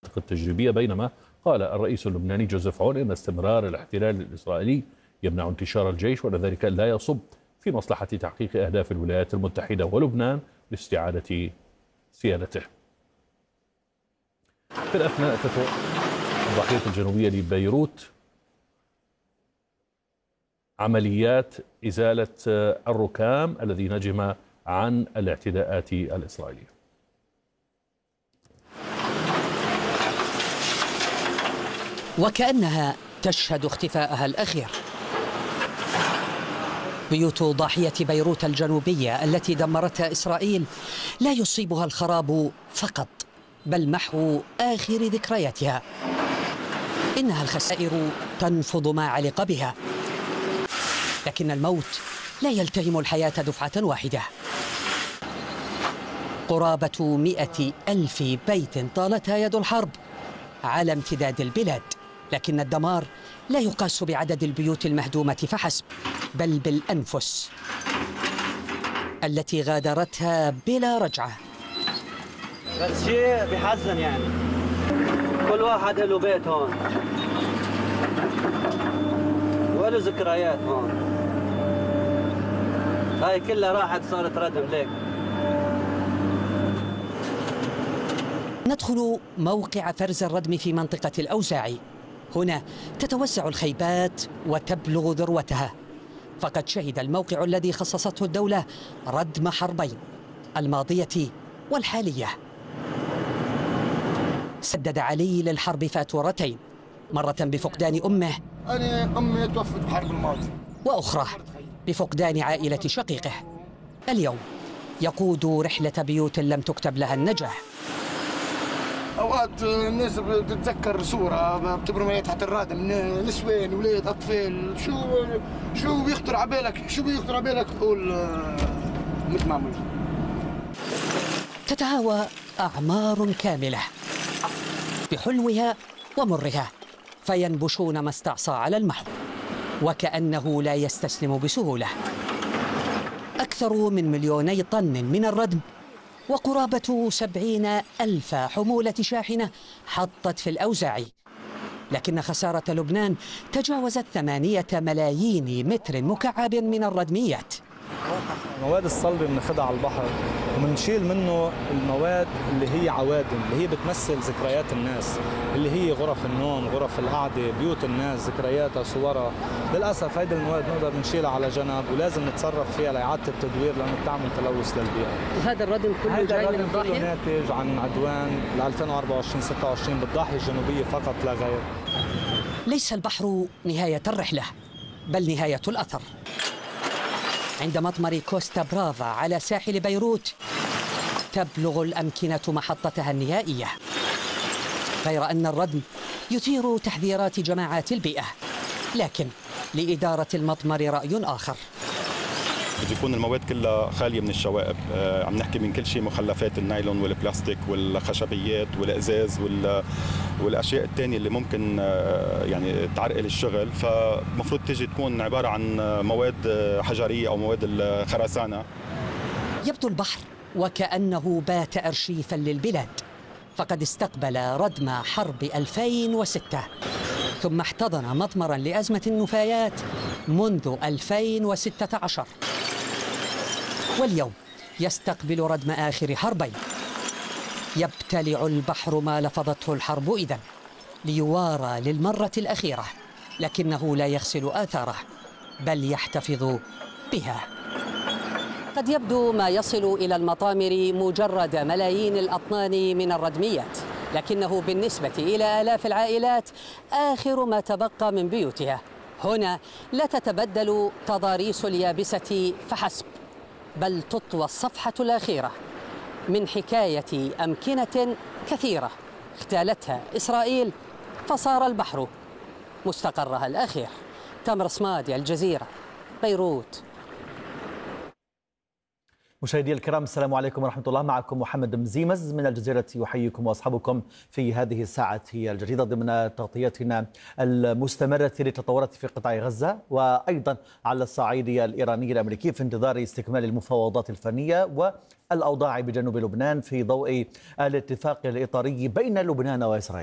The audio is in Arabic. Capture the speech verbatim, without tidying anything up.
المناطق التجريبية، بينما قال الرئيس اللبناني جوزيف عون إن استمرار الاحتلال الإسرائيلي يمنع انتشار الجيش، وأن ذلك لا يصب في مصلحة تحقيق أهداف الولايات المتحدة ولبنان لاستعادة سيادته. في الأثناء تتوقع الضاحية الجنوبية لبيروت عمليات إزالة الركام الذي نجم عن الاعتداءات الإسرائيلية. وكأنها تشهد اختفاءها الأخير. بيوت ضاحية بيروت الجنوبية التي دمرتها إسرائيل لا يصيبها الخراب فقط، بل محو آخر ذكرياتها. إنها الخسائر تنفض ما علق بها، لكن الموت لا يلتهم الحياة دفعة واحدة. قرابة مئة ألف بيت طالتها يد الحرب على امتداد البلاد، لكن الدمار لا يقاس بعدد البيوت المهدومة فحسب، بل بالأنفس التي غادرتها بلا رجعة. بس شيء بحزن، يعني كل واحد له بيت هون وله ذكريات هون، هاي كلها راحت صارت ردم ليك. ندخل موقع فرز الردم في منطقة الأوزاعي. هنا تتوسع الخيبات وتبلغ ذروتها، فقد شهد الموقع الذي خصصته الدولة ردم حربين، الماضية والحالية. سدد علي للحرب فاتورتين، مرة بفقدان أمه، أنا أمي توفت بحرب الماضي، وأخرى بفقدان عائلة شقيقه. اليوم يقود رحلة بيوت لم تكتب لها النجاح. أوقات الناس بتتذكر صورة بتبرم تحت الرادم، نسوان ولاد أطفال، شو شو بيخطر على بالك شو بيخطر على بالك تقول مثل ما عمل. تتهاوى أعمار كاملة بحلوها ومرها، فينبشون ما استعصى على المحو، وكأنه لا يستسلم بسهولة. أكثر من مليوني طن من الردم وقرابة سبعين ألف حمولة شاحنة حطت في الأوزاعي، لكن خسارة لبنان تجاوزت ثمانية ملايين متر مكعب من الردميات. المواد الصلبة بناخدها على البحر وبنشيل منه المواد اللي هي عوادم، اللي هي بتمثل ذكريات الناس، اللي هي غرف النوم، غرف القعدة، بيوت الناس، ذكرياتها، صورها. للأسف هيدي المواد نقدر نشيلها على جنب ولازم نتصرف فيها لإعادة التدوير لأنه بتعمل تلوث للبيئة. وهذا الردم كله جاي من الضاحية؟ ناتج عن عدوان ل ألفين وأربعة وعشرين ستة وعشرين بالضاحية الجنوبية فقط لا غير. ليس البحر نهاية الرحلة، بل نهاية الأثر. عند مطمر كوستا برافا على ساحل بيروت تبلغ الأمكنة محطتها النهائية، غير أن الردم يثير تحذيرات جماعات البيئة، لكن لإدارة المطمر رأي آخر. بده يكون المواد كلها خالية من الشوائب، آه عم نحكي من كل شيء، مخلفات النايلون والبلاستيك والخشبيات والإزاز والأشياء الثانية اللي ممكن آه يعني تعرقل الشغل، فمفروض تيجي تكون عبارة عن مواد حجرية أو مواد الخرسانة. يبدو البحر وكأنه بات أرشيفا للبلاد، فقد استقبل ردم حرب ألفين وستة، ثم احتضن مطمرا لأزمة النفايات منذ ألفين وستة عشر، واليوم يستقبل ردم آخر حربين. يبتلع البحر ما لفظته الحرب إذن ليوارى للمرة الأخيرة، لكنه لا يغسل آثاره بل يحتفظ بها. قد يبدو ما يصل إلى المطامر مجرد ملايين الأطنان من الردميات، لكنه بالنسبة إلى آلاف العائلات آخر ما تبقى من بيوتها. هنا لا تتبدل تضاريس اليابسة فحسب، بل تطوى الصفحة الأخيرة من حكاية أمكنة كثيرة اغتالتها إسرائيل، فصار البحر مستقرها الأخير. تامر صمادي، الجزيرة، بيروت. مشاهدي الكرام، السلام عليكم ورحمة الله. معكم محمد مزيمز من الجزيرة، يحييكم وأصحابكم في هذه الساعة الجديدة ضمن تغطيتنا المستمرة للتطورات في قطاع غزة، وأيضا على الصعيد الإيراني الأمريكي في انتظار استكمال المفاوضات الفنية والأوضاع بجنوب لبنان في ضوء الاتفاق الإطاري بين لبنان وإسرائيل.